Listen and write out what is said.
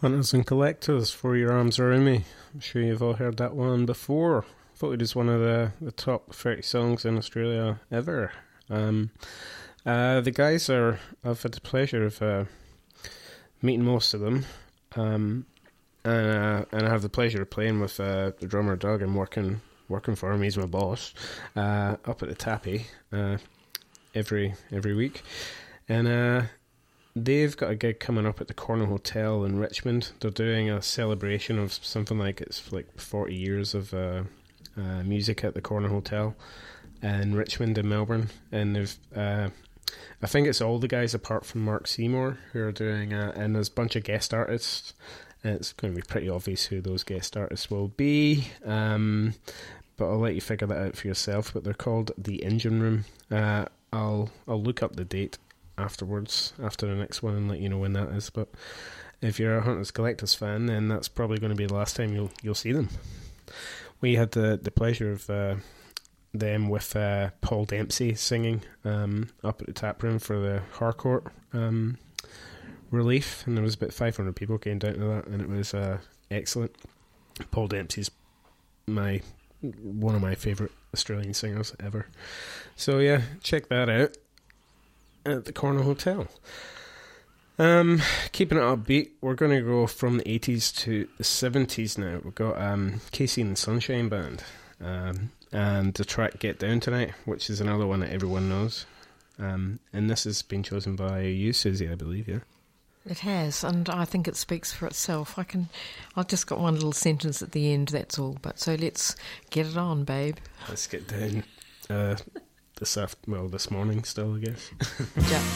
Hunters and Collectors, For Your Arms Around Me. I'm sure you've all heard that one before. Voted as one of the top 30 songs in Australia ever. The guys I've had the pleasure of meeting most of them. And I have the pleasure of playing with the drummer Doug and working for him. He's my boss. Up at the Tappy every week. And they've got a gig coming up at the Corner Hotel in Richmond. They're doing a celebration of something like it's like 40 years of music at the Corner Hotel in Richmond in Melbourne. And they've I think it's all the guys apart from Mark Seymour who are doing and there's a bunch of guest artists. And it's going to be pretty obvious who those guest artists will be. But I'll let you figure that out for yourself. But they're called The Engine Room. I'll look up the date afterwards, after the next one, and let you know when that is. But if you're a Hunters Collectors fan, then that's probably going to be the last time you'll see them. We had the pleasure of them with Paul Dempsey singing up at the tap room for the Harcourt relief, and there was about 500 people came down to that, and it was excellent. Paul Dempsey's one of my favourite Australian singers ever. So yeah, check that out at the Corner Hotel. Keeping it upbeat, we're going to go from the 80s to the 70s now. We've got Casey and the Sunshine Band and the track Get Down Tonight, which is another one that everyone knows. And this has been chosen by you, Susie, I believe, yeah? It has, and I think it speaks for itself. I've just got one little sentence at the end, that's all. But so let's get it on, babe. Let's get down this morning still, I guess. Yeah.